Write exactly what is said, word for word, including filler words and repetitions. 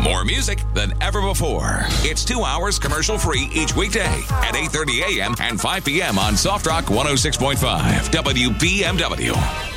More music than ever before. It's two hours commercial-free each weekday at eight thirty a.m. and five p.m. on Soft Rock one oh six point five W B M W.